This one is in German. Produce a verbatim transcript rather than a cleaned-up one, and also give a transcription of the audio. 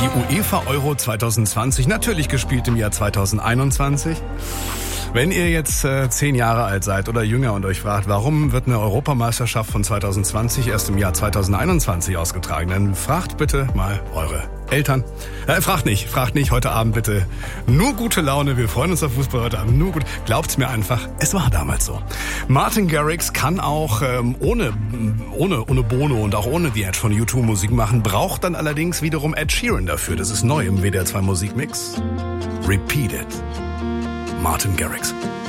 UEFA Euro zwanzig zwanzig, natürlich gespielt im Jahr zwanzig einundzwanzig. Wenn ihr jetzt äh, zehn Jahre alt seid oder jünger und euch fragt, warum wird eine Europameisterschaft von zwanzig zwanzig erst im Jahr zwanzig einundzwanzig ausgetragen, dann fragt bitte mal eure Eltern. Äh, fragt nicht, fragt nicht, heute Abend bitte nur gute Laune, wir freuen uns auf Fußball heute Abend, nur gut. Glaubt's mir einfach, es war damals so. Martin Garrix kann auch ähm, ohne, ohne, ohne Bono und auch ohne The Edge von U zwei Musik machen, braucht dann allerdings wiederum Ed Sheeran dafür. Das ist neu im W D R zwei Musikmix. Repeat It. Martin Garrix.